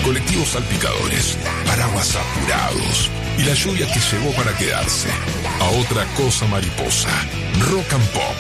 colectivos salpicadores, paraguas apurados y la lluvia que llegó para quedarse. A otra cosa mariposa. Rock and Pop.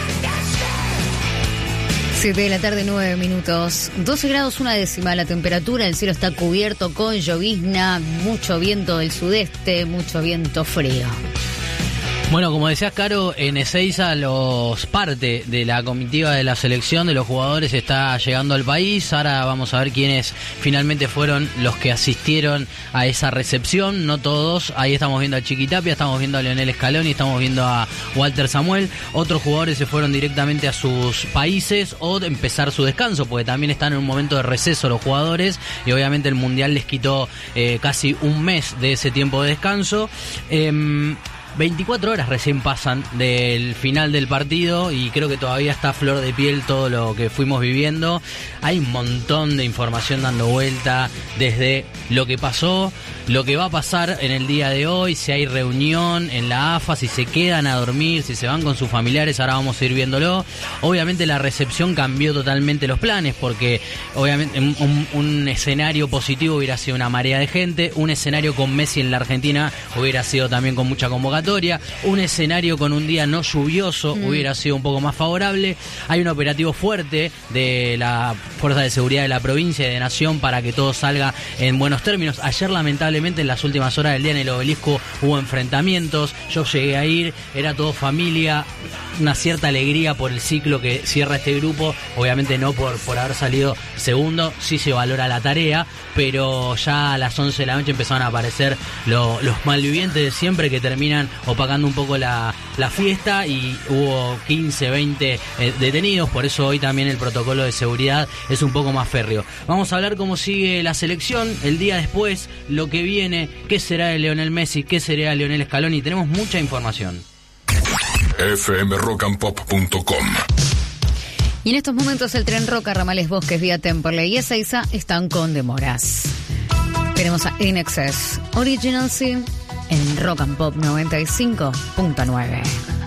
7 de la tarde, 9 minutos. 12 grados, 1 décima la temperatura. El cielo está cubierto con llovizna, mucho viento del sudeste, mucho viento frío. Bueno, como decías, Caro, en Ezeiza parte de la comitiva de la selección de los jugadores está llegando al país. Ahora vamos a ver quiénes finalmente fueron los que asistieron a esa recepción. No todos. Ahí estamos viendo a Chiquitapia, estamos viendo a Leonel Scaloni, estamos viendo a Walter Samuel. Otros jugadores se fueron directamente a sus países o de empezar su descanso, porque también están en un momento de receso los jugadores y obviamente el Mundial les quitó casi un mes de ese tiempo de descanso. 24 horas recién pasan del final del partido y creo que todavía está a flor de piel todo lo que fuimos viviendo. Hay un montón de información dando vuelta desde lo que pasó, lo que va a pasar en el día de hoy, si hay reunión en la AFA, si se quedan a dormir, si se van con sus familiares, ahora vamos a ir viéndolo. Obviamente la recepción cambió totalmente los planes porque obviamente un escenario positivo hubiera sido una marea de gente, un escenario con Messi en la Argentina hubiera sido también con mucha convocatoria. Un escenario con un día no lluvioso hubiera sido un poco más favorable. Hay un operativo fuerte de la Fuerza de Seguridad de la provincia y de Nación para que todo salga en buenos términos. Ayer lamentablemente en las últimas horas del día en el Obelisco hubo enfrentamientos. Yo llegué a ir, era todo familia, una cierta alegría por el ciclo que cierra este grupo. Obviamente no por haber salido segundo, sí se valora la tarea, pero ya a las 11 de la noche empezaron a aparecer los malvivientes de siempre que terminan opacando un poco la fiesta y hubo 15, 20 detenidos, por eso hoy también el protocolo de seguridad es un poco más férreo. Vamos a hablar cómo sigue la selección, el día después, lo que viene, qué será de Lionel Messi, qué será de Leonel Scaloni, tenemos mucha información. fmrockandpop.com. Y en estos momentos el tren Roca, Ramales Bosques, vía Temperley y Ezeiza están con demoras. Tenemos a INXS Original Sin en Rock and Pop 95.9.